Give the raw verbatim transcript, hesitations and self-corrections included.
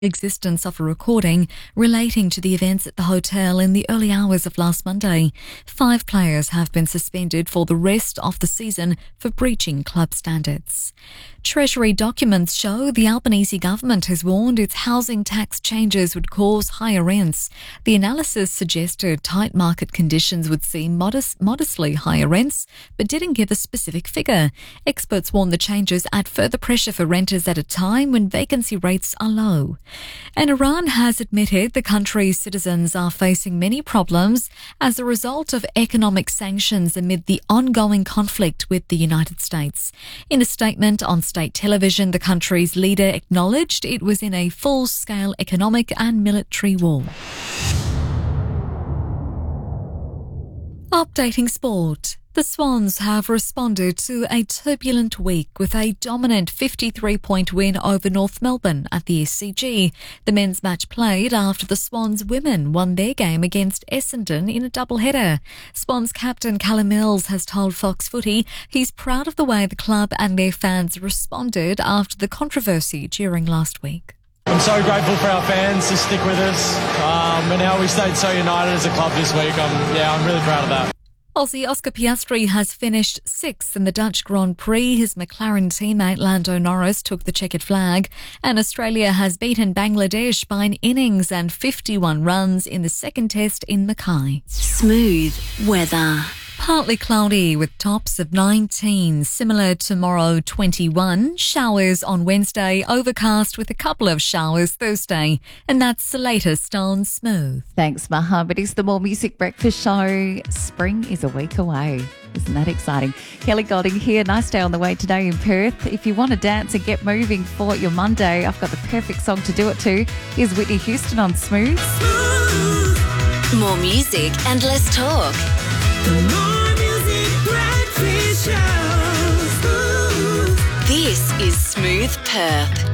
existence of a recording relating to the events at the hotel in the early hours of last Monday. Five players have been suspended for the rest of the season for breaching club standards. Treasury documents show the Albanese government has warned its housing tax changes would cause higher rents. The analysis suggested tight market conditions would see modest, modestly higher rents, but didn't give a specific figure. Experts warn the changes add further pressure for renters at a time when vacancy rates are low. And Iran has admitted the country's citizens are facing many problems as a result of economic sanctions amid the ongoing conflict with the United States. In a statement on state television, the country's leader acknowledged it was in a full-scale economic and military war. Updating sport. The Swans have responded to a turbulent week with a dominant fifty-three point win over North Melbourne at the S C G. The men's match played after the Swans women won their game against Essendon in a doubleheader. Swans captain Callum Mills has told Fox Footy he's proud of the way the club and their fans responded after the controversy during last week. I'm so grateful for our fans to stick with us, um, and how we stayed so united as a club this week. I'm, yeah, I'm really proud of that. Aussie Oscar Piastri has finished sixth in the Dutch Grand Prix. His McLaren teammate Lando Norris took the checkered flag, and Australia has beaten Bangladesh by an innings and fifty-one runs in the second test in Mackay. Smooth weather. Partly cloudy with tops of nineteen, similar tomorrow twenty-one, showers on Wednesday, overcast with a couple of showers Thursday, and that's the latest on Smooth. Thanks, Maha. But it's the More Music Breakfast Show. Spring is a week away. Isn't that exciting? Kelly Golding here. Nice day on the way today in Perth. If you want to dance and get moving for your Monday, I've got the perfect song to do it to. Here's Whitney Houston on Smooth. Smooth. More music and less talk. The More Music Breakfast Show. Smooth. This is Smooth Perth.